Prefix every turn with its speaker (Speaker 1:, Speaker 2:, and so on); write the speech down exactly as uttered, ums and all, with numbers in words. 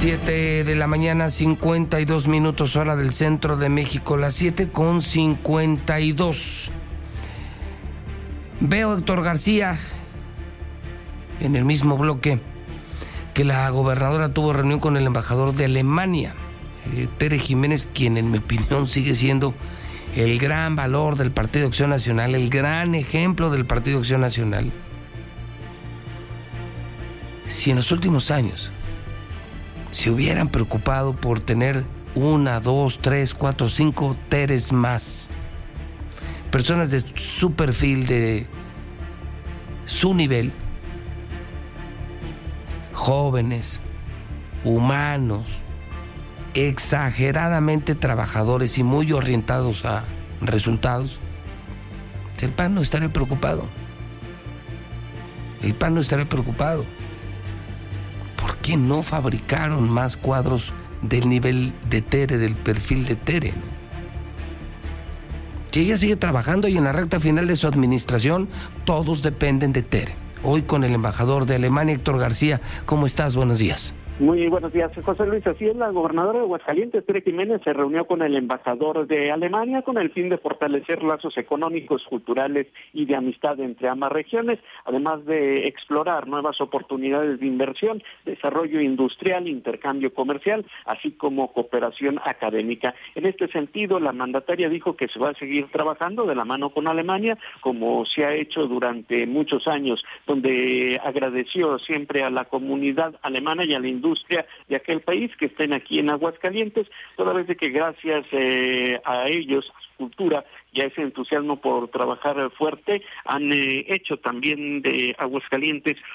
Speaker 1: Siete de la mañana, cincuenta y dos minutos, hora del centro de México, las siete con cincuenta y dos. Veo a Héctor García en el mismo bloque que la gobernadora tuvo reunión con el embajador de Alemania, eh, Tere Jiménez, quien en mi opinión sigue siendo el gran valor del Partido Acción Nacional, el gran ejemplo del Partido Acción Nacional. Si en los últimos años se hubieran preocupado por tener una, dos, tres, cuatro, cinco Teres más, personas de su perfil, de su nivel, jóvenes, humanos, exageradamente trabajadores y muy orientados a resultados, el P A N no estaría preocupado. El P A N no estaría preocupado. ¿Por qué no fabricaron más cuadros del nivel de Tere, del perfil de Tere? Que ella sigue trabajando y en la recta final de su administración todos dependen de Tere. Hoy con el embajador de Alemania, Héctor García. ¿Cómo estás? Buenos días.
Speaker 2: Muy buenos días, José Luis. Así es, la gobernadora de Aguascalientes, Tere Jiménez, se reunió con el embajador de Alemania con el fin de fortalecer lazos económicos, culturales y de amistad entre ambas regiones, además de explorar nuevas oportunidades de inversión, desarrollo industrial, intercambio comercial, así como cooperación académica. En este sentido, la mandataria dijo que se va a seguir trabajando de la mano con Alemania, como se ha hecho durante muchos años, donde agradeció siempre a la comunidad alemana y a la industria industria de aquel país que estén aquí en Aguascalientes, toda vez de que gracias eh, a ellos, a su cultura y a ese entusiasmo por trabajar fuerte, han eh, hecho también de Aguascalientes